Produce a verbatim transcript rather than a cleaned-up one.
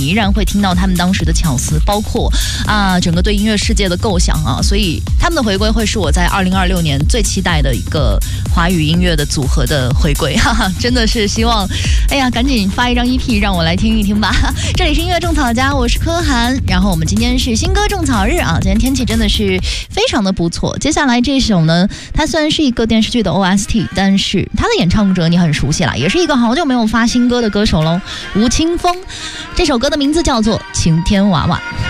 依然会听到他们当时的巧思，包括啊整个对音乐世界的构想啊，所以他们的回归会是我在二零二六年最期待的一个华语音乐的组合的回归，哈哈，真的是希望，哎呀，赶紧发一张 E P 让我来听一听吧。这里是音乐种草家，我是柯涵，然后我们今天是新歌种草日啊，今天天气真的是非常的不错。接下来这首呢，它虽然是一个电视剧的 O S T， 但是它的演唱者你很熟悉了，也是一个好久没有发新歌的歌手喽，吴青峰。这首歌的名字叫做《晴天娃娃》。